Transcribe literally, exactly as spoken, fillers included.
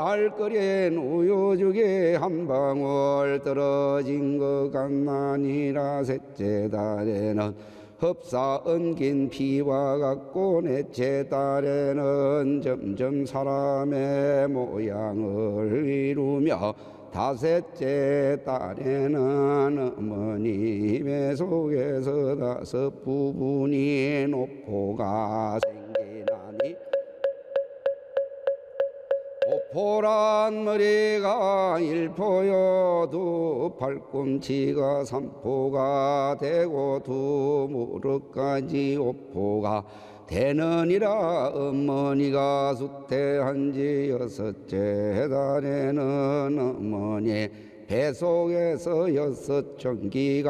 알거리엔 우유죽에 한 방울 떨어진 것 같나니라. 셋째 달에는 흡사 엉긴 피와 같고, 넷째 달에는 점점 사람의 모양을 이루며, 다섯째 달에는 어머니 배 속에서 다섯 부분이 노포가 생기나니, 오포란 머리가 일포요, 두 팔꿈치가 삼포가 되고, 두 무릎까지 오포가 되느니라. 어머니가 수태한 지 여섯째 달에는 어머니 배 속에서 여섯 전기가